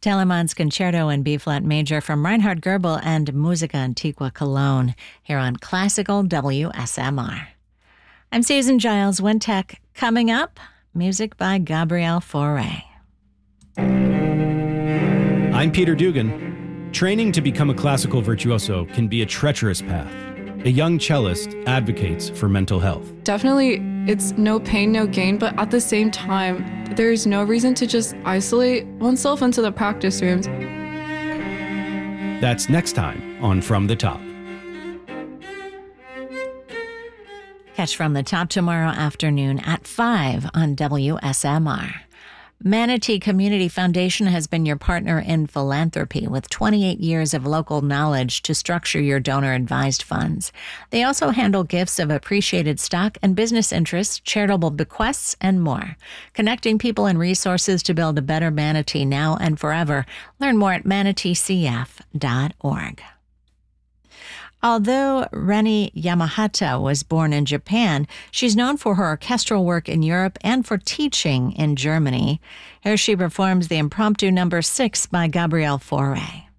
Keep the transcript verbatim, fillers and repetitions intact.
Telemann's Concerto in B-flat major from Reinhard Goebel and Musica Antiqua Cologne here on Classical W S M R. I'm Susan Giles Wintech. Coming up, music by Gabriel Fauré. I'm Peter Dugan. Training to become a classical virtuoso can be a treacherous path. A young cellist advocates for mental health. Definitely, it's no pain, no gain, but at the same time, there's no reason to just isolate oneself into the practice rooms. That's next time on From the Top. Catch From the Top tomorrow afternoon at five on W S M R. Manatee Community Foundation has been your partner in philanthropy with twenty-eight years of local knowledge to structure your donor-advised funds. They also handle gifts of appreciated stock and business interests, charitable bequests, and more. Connecting people and resources to build a better Manatee now and forever. Learn more at manatee c f dot org. Although Reni Yamahata was born in Japan, she's known for her orchestral work in Europe and for teaching in Germany. Here she performs the impromptu number six by Gabriel Fauré.